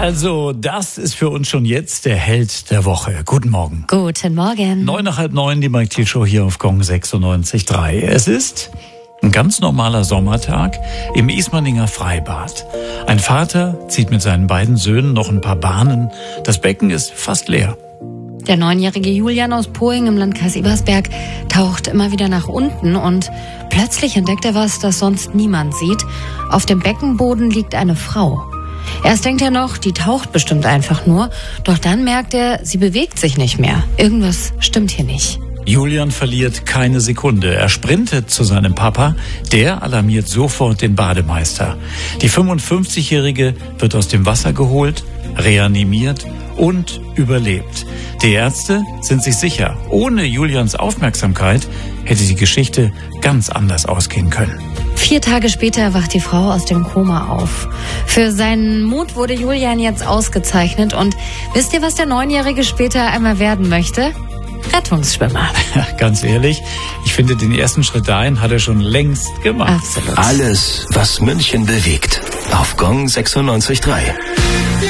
Also, das ist für uns schon jetzt der Held der Woche. Guten Morgen. Guten Morgen. 8:09, die Mike Thiel Show hier auf Gong 96.3. Es ist ein ganz normaler Sommertag im Ismaninger Freibad. Ein Vater zieht mit seinen beiden Söhnen noch ein paar Bahnen. Das Becken ist fast leer. Der 9-jährige Julian aus Poing im Landkreis Ebersberg taucht immer wieder nach unten und plötzlich entdeckt er was, das sonst niemand sieht. Auf dem Beckenboden liegt eine Frau. Erst denkt er noch, die taucht bestimmt einfach nur, doch dann merkt er, sie bewegt sich nicht mehr. Irgendwas stimmt hier nicht. Julian verliert keine Sekunde. Er sprintet zu seinem Papa. Der alarmiert sofort den Bademeister. Die 55-Jährige wird aus dem Wasser geholt, reanimiert und überlebt. Die Ärzte sind sich sicher, ohne Julians Aufmerksamkeit hätte die Geschichte ganz anders ausgehen können. 4 Tage später wacht die Frau aus dem Koma auf. Für seinen Mut wurde Julian jetzt ausgezeichnet. Und wisst ihr, was der 9-Jährige später einmal werden möchte? Rettungsschwimmer. Ganz ehrlich, ich finde, den ersten Schritt dahin hat er schon längst gemacht. Absolut. Alles, was München bewegt. Auf Gong 96.3.